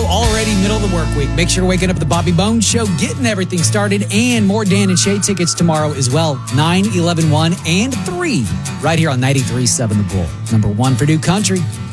already middle of the work week. Make sure you're waking up at the Bobby Bones Show, getting everything started, and more Dan and Shay tickets tomorrow as well. 9, 11, 1, and 3 right here on 93.7 The Bull. Number 1 for New Country.